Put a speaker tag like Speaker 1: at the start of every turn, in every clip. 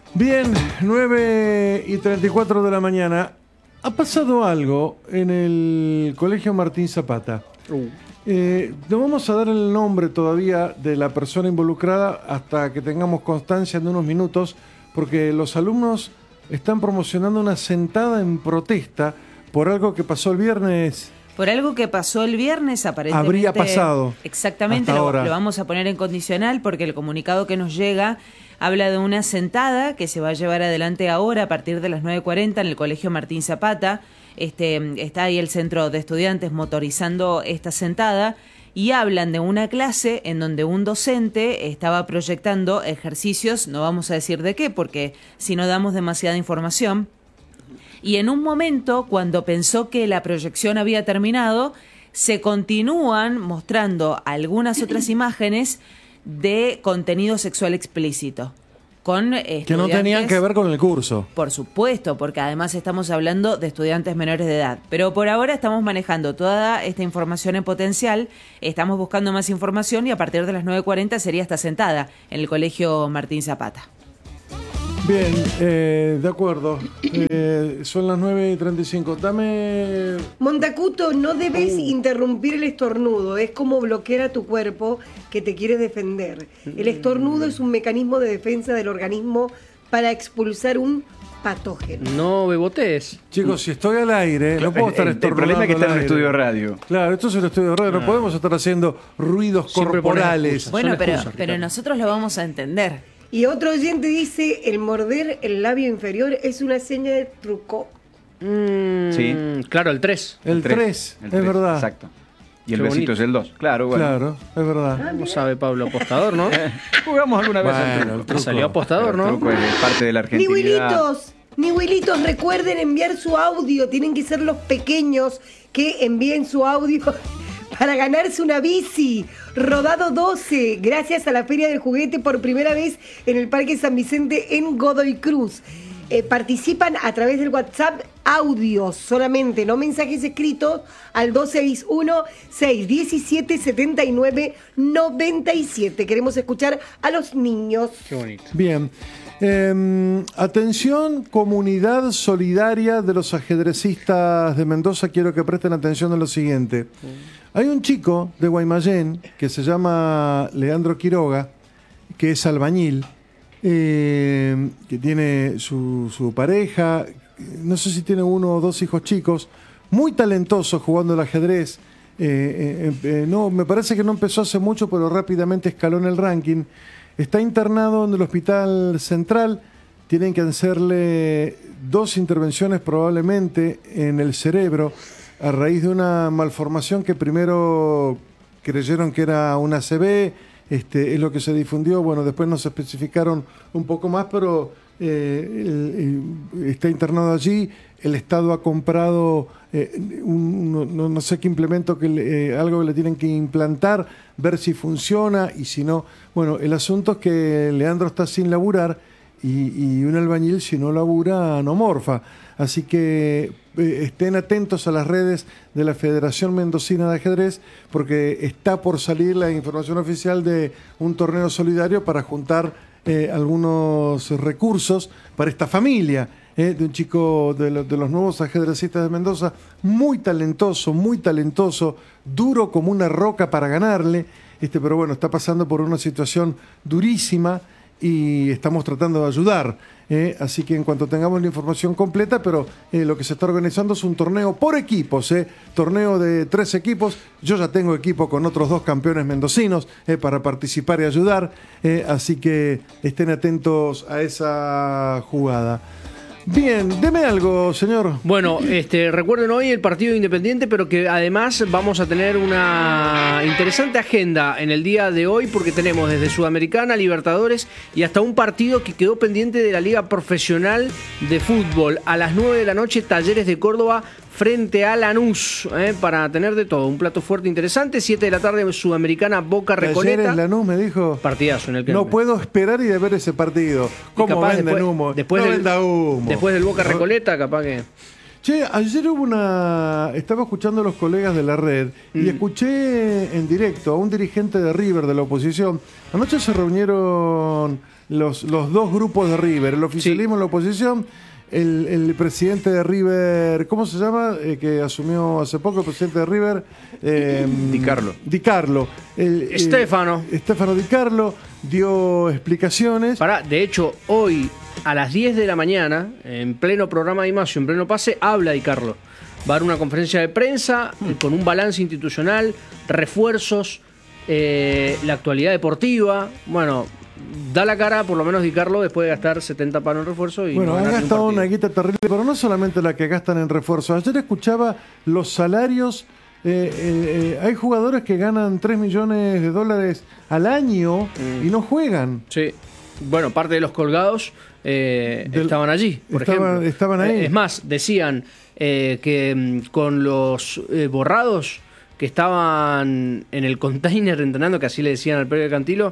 Speaker 1: Bien, 9:34 de la mañana. Ha pasado algo en el Colegio Martín Zapata. No vamos a dar el nombre todavía de la persona involucrada hasta que tengamos constancia en unos minutos, porque los alumnos están promocionando una sentada en protesta por algo que pasó el viernes.
Speaker 2: Por algo que pasó el viernes, aparentemente.
Speaker 1: Habría pasado.
Speaker 2: Exactamente, lo vamos a poner en condicional porque el comunicado que nos llega habla de una sentada que se va a llevar adelante ahora a partir de las 9:40 en el Colegio Martín Zapata. Está ahí el centro de estudiantes motorizando esta sentada y hablan de una clase en donde un docente estaba proyectando ejercicios, no vamos a decir de qué porque si no damos demasiada información. Y en un momento, cuando pensó que la proyección había terminado, se continúan mostrando algunas otras imágenes de contenido sexual explícito. Con
Speaker 1: que no tenían que ver con el curso.
Speaker 2: Por supuesto, porque además estamos hablando de estudiantes menores de edad. Pero por ahora estamos manejando toda esta información en potencial, estamos buscando más información y a partir de las 9:40 sería esta sentada en el Colegio Martín Zapata.
Speaker 1: Bien, de acuerdo. Son las 9:35. Dame...
Speaker 3: Montacuto, no debes interrumpir el estornudo. Es como bloquear a tu cuerpo que te quiere defender. El estornudo es un mecanismo de defensa del organismo para expulsar un patógeno.
Speaker 4: No bebotees.
Speaker 1: Chicos, si estoy al aire, no puedo estar estornudando.
Speaker 5: El problema es que está en un estudio de radio.
Speaker 1: Claro, esto es un estudio de radio. No podemos estar haciendo ruidos corporales.
Speaker 2: Bueno, pero nosotros lo vamos a entender.
Speaker 3: Y otro oyente dice, el morder el labio inferior es una seña de truco.
Speaker 5: Sí.
Speaker 4: Claro, el 3.
Speaker 1: El 3, es verdad.
Speaker 5: Exacto. Y el
Speaker 4: Qué
Speaker 5: besito
Speaker 4: bonito.
Speaker 5: es el 2. Claro, bueno.
Speaker 1: Claro, es verdad.
Speaker 4: ¿Cómo sabe Pablo? Apostador, ¿no?
Speaker 5: Jugamos alguna vez al
Speaker 1: Bueno,
Speaker 5: truco.
Speaker 1: el truco.
Speaker 4: Salió apostador,
Speaker 5: El
Speaker 4: ¿no?
Speaker 5: truco es parte de la argentinidad.
Speaker 3: Nihuilitos, recuerden enviar su audio. Tienen que ser los pequeños que envíen su audio para ganarse una bici. Rodado 12, gracias a la Feria del Juguete por primera vez en el Parque San Vicente en Godoy Cruz. Participan a través del WhatsApp audios solamente, no mensajes escritos, al 261-617-7997. Queremos escuchar a los niños.
Speaker 4: Qué bonito.
Speaker 1: Bien. Atención, comunidad solidaria de los ajedrecistas de Mendoza. Quiero que presten atención a lo siguiente. Hay un chico de Guaymallén que se llama Leandro Quiroga, que es albañil, que tiene su pareja, no sé si tiene uno o dos hijos chicos, muy talentoso jugando al ajedrez. No, me parece que no empezó hace mucho, pero rápidamente escaló en el ranking. Está internado en el Hospital Central. Tienen que hacerle 2 intervenciones probablemente en el cerebro a raíz de una malformación que primero creyeron que era una ACV, es lo que se difundió. Bueno, después nos especificaron un poco más, pero está internado allí. El Estado ha comprado no sé qué implemento, algo que le tienen que implantar, ver si funciona y si no. Bueno, el asunto es que Leandro está sin laburar y un albañil, si no labura, no morfa. Así que estén atentos a las redes de la Federación Mendocina de Ajedrez, porque está por salir la información oficial de un torneo solidario para juntar algunos recursos para esta familia. De un chico de los nuevos ajedrecistas de Mendoza, muy talentoso, duro como una roca para ganarle, pero bueno, está pasando por una situación durísima y estamos tratando de ayudar. Así que en cuanto tengamos la información completa, pero lo que se está organizando es un torneo por equipos, torneo de 3 equipos. Yo ya tengo equipo con otros 2 campeones mendocinos para participar y ayudar, así que estén atentos a esa jugada. Bien, deme algo, señor.
Speaker 4: Bueno, recuerden hoy el partido Independiente, pero que además vamos a tener una interesante agenda en el día de hoy, porque tenemos desde Sudamericana, Libertadores y hasta un partido que quedó pendiente de la Liga Profesional de Fútbol. A las 9 de la noche, Talleres de Córdoba frente a Lanús, para tener de todo. Un plato fuerte interesante. 7 de la tarde, Sudamericana, Boca Recoleta.
Speaker 1: Talleres Lanús me dijo.
Speaker 4: Partidazo en el que
Speaker 1: no puedo esperar y de ver ese partido. ¿Cómo venden humo?
Speaker 4: Después
Speaker 1: no venda humo.
Speaker 4: Después del Boca Recoleta, capaz que...
Speaker 1: Che, ayer estaba escuchando a los colegas de la red y escuché en directo a un dirigente de River de la oposición. Anoche se reunieron los dos grupos de River, el oficialismo y la oposición. El presidente de River, ¿cómo se llama? Que asumió hace poco el presidente de River. Di Carlo.
Speaker 4: Stefano
Speaker 1: Di Carlo dio explicaciones.
Speaker 4: De hecho, hoy a las 10 de la mañana, en pleno programa de Imacio, en pleno pase, habla Di Carlo. Va a dar una conferencia de prensa con un balance institucional, refuerzos, la actualidad deportiva. Bueno, da la cara, por lo menos Di Carlo, después de gastar 70 palos en refuerzo. Y
Speaker 1: bueno,
Speaker 4: no
Speaker 1: han gastado una guita terrible, pero no solamente la que gastan en refuerzo. Ayer escuchaba los salarios. Hay jugadores que ganan $3 millones al año y no juegan.
Speaker 4: Sí. Bueno, parte de los colgados estaban allí, por ejemplo.
Speaker 1: Estaban ahí.
Speaker 4: Es más, decían que con los borrados que estaban en el container entrenando, que así le decían al predio Cantilo,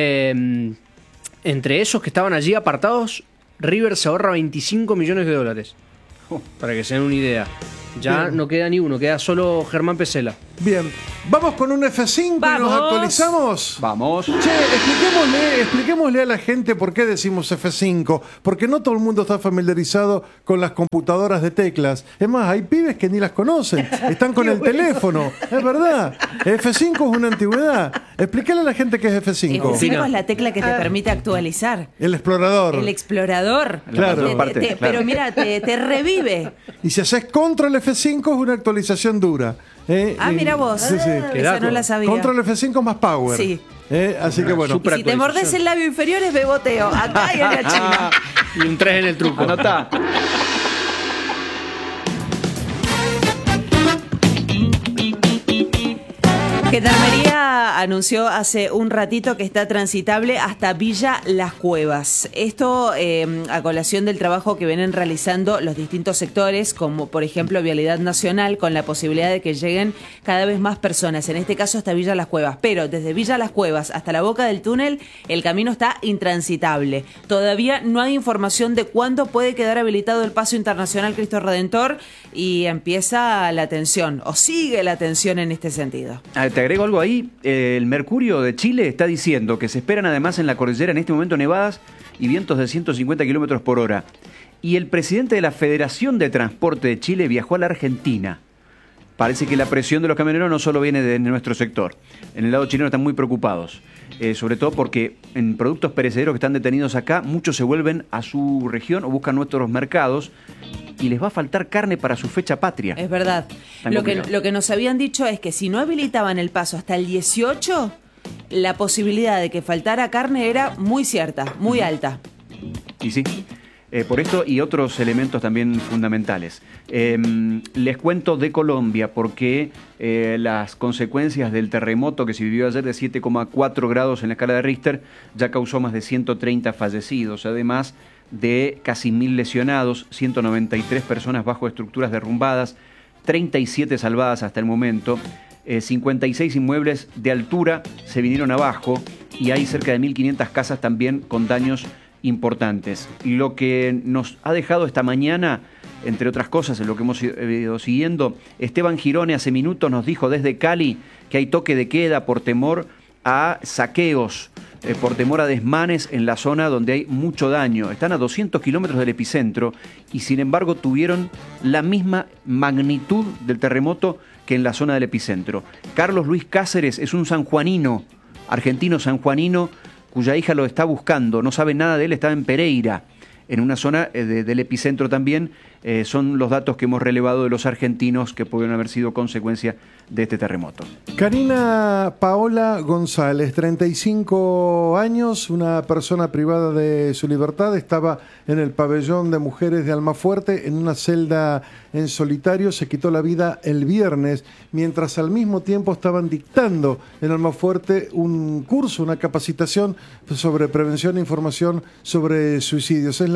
Speaker 4: entre esos que estaban allí apartados, River se ahorra $25 millones. Para que se den una idea. Ya bien. No queda ni uno, queda solo Germán Pesela.
Speaker 1: Bien, vamos con un F5
Speaker 2: ¡Vamos!
Speaker 1: Y nos actualizamos.
Speaker 5: Vamos.
Speaker 1: Che, expliquémosle a la gente por qué decimos F5. Porque no todo el mundo está familiarizado con las computadoras de teclas. Es más, hay pibes que ni las conocen. Están con el teléfono. Es verdad. F5 es una antigüedad. Explícale a la gente qué es F5.
Speaker 2: F5 es la tecla que te permite actualizar.
Speaker 1: El explorador.
Speaker 2: El explorador.
Speaker 1: Claro.
Speaker 5: Claro.
Speaker 2: Pero mira, te revive.
Speaker 1: Y si haces control F5 es una actualización dura.
Speaker 2: Mira vos.
Speaker 1: Sí.
Speaker 2: Esa no la sabía.
Speaker 1: Control F5 más power.
Speaker 2: Sí.
Speaker 1: Así que bueno.
Speaker 2: Y si te mordés el labio inferior es beboteo. Acá y en la China.
Speaker 4: Y un 3 en el truco.
Speaker 5: Anotá.
Speaker 2: Gendarmería anunció hace un ratito que está transitable hasta Villa Las Cuevas. Esto a colación del trabajo que vienen realizando los distintos sectores, como por ejemplo Vialidad Nacional, con la posibilidad de que lleguen cada vez más personas, en este caso hasta Villa Las Cuevas. Pero desde Villa Las Cuevas hasta la boca del túnel, el camino está intransitable. Todavía no hay información de cuándo puede quedar habilitado el paso internacional Cristo Redentor y empieza la tensión, o sigue la tensión en este sentido.
Speaker 5: Te agrego algo ahí. El Mercurio de Chile está diciendo que se esperan además en la cordillera en este momento nevadas y vientos de 150 kilómetros por hora. Y el presidente de la Federación de Transporte de Chile viajó a la Argentina. Parece que la presión de los camioneros no solo viene de nuestro sector. En el lado chileno están muy preocupados. Sobre todo porque en productos perecederos que están detenidos acá, muchos se vuelven a su región o buscan nuestros mercados y les va a faltar carne para su fecha patria.
Speaker 2: Es verdad. Lo que nos habían dicho es que si no habilitaban el paso hasta el 18, la posibilidad de que faltara carne era muy cierta, muy alta.
Speaker 5: Y sí. Por esto y otros elementos también fundamentales. Les cuento de Colombia porque las consecuencias del terremoto que se vivió ayer de 7,4 grados en la escala de Richter ya causó más de 130 fallecidos, además de casi 1.000 lesionados, 193 personas bajo estructuras derrumbadas, 37 salvadas hasta el momento, 56 inmuebles de altura se vinieron abajo y hay cerca de 1.500 casas también con daños importantes. Lo que nos ha dejado esta mañana, entre otras cosas, en lo que hemos ido siguiendo, Esteban Girone hace minutos nos dijo desde Cali que hay toque de queda por temor a saqueos, por temor a desmanes en la zona donde hay mucho daño. Están a 200 kilómetros del epicentro y sin embargo tuvieron la misma magnitud del terremoto que en la zona del epicentro. Carlos Luis Cáceres es un sanjuanino, argentino sanjuanino, cuya hija lo está buscando, no sabe nada de él, está en Pereira, en una zona del epicentro también. Son los datos que hemos relevado de los argentinos que pudieron haber sido consecuencia de este terremoto.
Speaker 1: Karina Paola González, 35 años, una persona privada de su libertad, estaba en el pabellón de mujeres de Almafuerte en una celda en solitario, se quitó la vida el viernes, mientras al mismo tiempo estaban dictando en Almafuerte un curso, una capacitación sobre prevención e información sobre suicidios. Es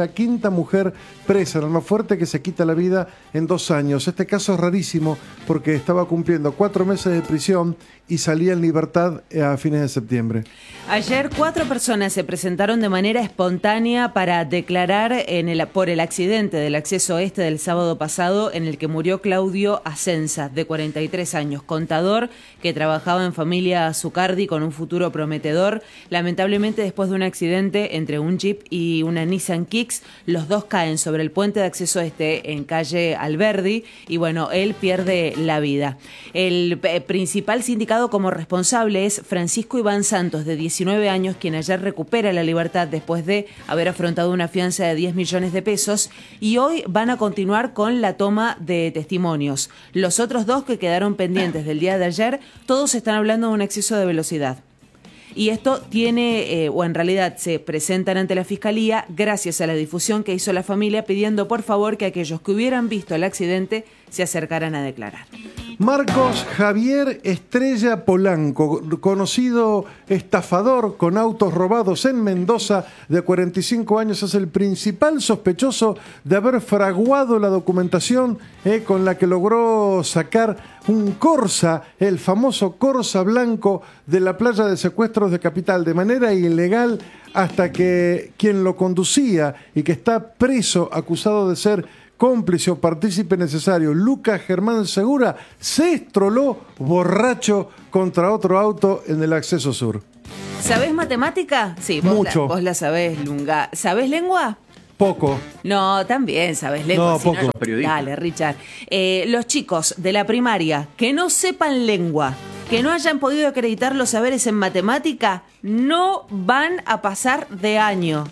Speaker 1: la quinta mujer presa en Almafuerte que se quita la vida en 2 años. Este caso es rarísimo porque estaba cumpliendo 4 meses de prisión y salía en libertad a fines de septiembre.
Speaker 2: Ayer 4 personas se presentaron de manera espontánea para declarar por el accidente del acceso este del sábado pasado en el que murió Claudio Asenza, de 43 años, contador que trabajaba en familia Azucardi con un futuro prometedor. Lamentablemente, después de un accidente entre un Jeep y una Nissan Kicks, los dos caen sobre el puente de acceso este en calle Alberdi y bueno, él pierde la vida. El principal sindicado como responsable es Francisco Iván Santos, de 19 años, quien ayer recupera la libertad después de haber afrontado una fianza de 10 millones de pesos y hoy van a continuar con la toma de testimonios. Los otros 2 que quedaron pendientes del día de ayer, todos están hablando de un exceso de velocidad. Y esto tiene, o en realidad se presentan ante la Fiscalía gracias a la difusión que hizo la familia pidiendo por favor que aquellos que hubieran visto el accidente se acercaran a declarar.
Speaker 1: Marcos Javier Estrella Polanco, conocido estafador con autos robados en Mendoza, de 45 años, es el principal sospechoso de haber fraguado la documentación con la que logró sacar un Corsa, el famoso Corsa blanco de la playa de secuestros de Capital, de manera ilegal, hasta que quien lo conducía y que está preso, acusado de ser cómplice o partícipe necesario, Lucas Germán Segura, se estroló borracho contra otro auto en el acceso sur.
Speaker 2: ¿Sabés matemática? Sí, vos la sabés, Lunga. ¿Sabés lengua?
Speaker 1: Poco.
Speaker 2: No, también sabes lengua.
Speaker 1: No, poco.
Speaker 2: Dale, Richard. Los chicos de la primaria que no sepan lengua, que no hayan podido acreditar los saberes en matemática, no van a pasar de año.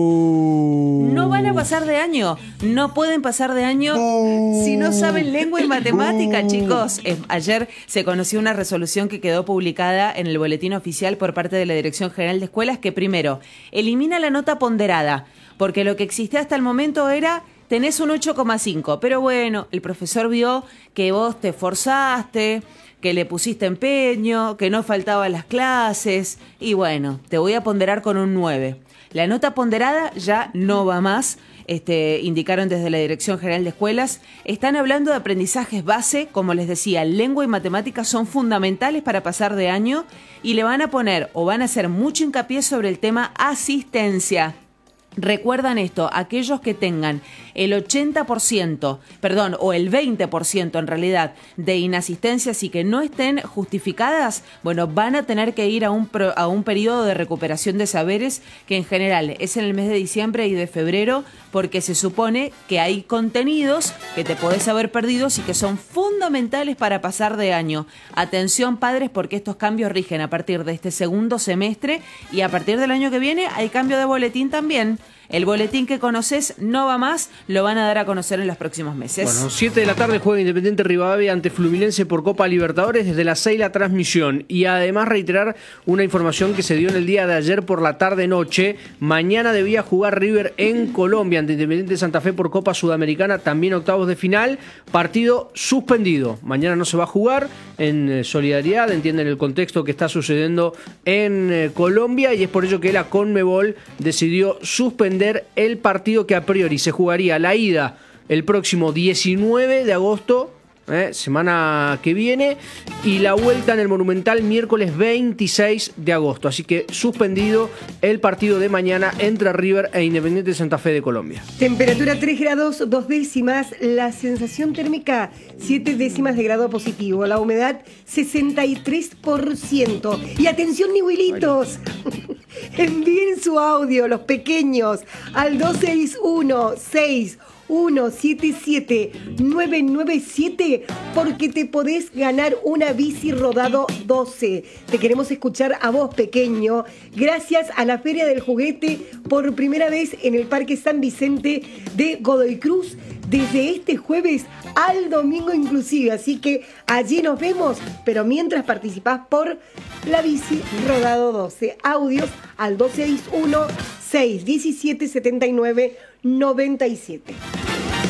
Speaker 2: No van a pasar de año. No pueden pasar de año si no saben lengua y matemática, chicos. Ayer se conoció una resolución que quedó publicada en el boletín oficial por parte de la Dirección General de Escuelas que primero elimina la nota ponderada, porque lo que existía hasta el momento era tenés un 8,5, pero bueno, el profesor vio que vos te esforzaste, que le pusiste empeño, que no faltaban las clases, y bueno, te voy a ponderar con un 9. La nota ponderada ya no va más, indicaron desde la Dirección General de Escuelas. Están hablando de aprendizajes base, como les decía, lengua y matemáticas son fundamentales para pasar de año, y le van a poner o van a hacer mucho hincapié sobre el tema asistencia. Recuerdan esto, aquellos que tengan el 80%, o el 20% en realidad, de inasistencias y que no estén justificadas, bueno, van a tener que ir a un periodo de recuperación de saberes que en general es en el mes de diciembre y de febrero, porque se supone que hay contenidos que te podés haber perdido y que son fundamentales para pasar de año. Atención, padres, porque estos cambios rigen a partir de este segundo semestre y a partir del año que viene hay cambio de boletín también. El boletín que conoces no va más, lo van a dar a conocer en los próximos meses.
Speaker 4: Bueno, 7 de la tarde juega Independiente Rivadavia ante Fluminense por Copa Libertadores, desde las 6 la transmisión. Y además reiterar una información que se dio en el día de ayer por la tarde-noche. Mañana debía jugar River en Colombia ante Independiente Santa Fe por Copa Sudamericana, también octavos de final. Partido suspendido. Mañana no se va a jugar en solidaridad, entienden el contexto que está sucediendo en Colombia, y es por ello que la Conmebol decidió suspender el partido que a priori se jugaría la ida el próximo 19 de agosto, semana que viene, y la vuelta en el Monumental miércoles 26 de agosto. Así que suspendido el partido de mañana entre River e Independiente Santa Fe de Colombia.
Speaker 3: Temperatura 3 grados 2 décimas, la sensación térmica 7 décimas de grado positivo, la humedad 63%. Y atención, nihuilitos, envíen su audio, los pequeños, al 261-6177-997 porque te podés ganar una bici Rodado 12. Te queremos escuchar a vos, pequeño, gracias a la Feria del Juguete por primera vez en el Parque San Vicente de Godoy Cruz, desde este jueves al domingo inclusive. Así que allí nos vemos, pero mientras participás por la bici Rodado 12. Audios al 261-617-7997.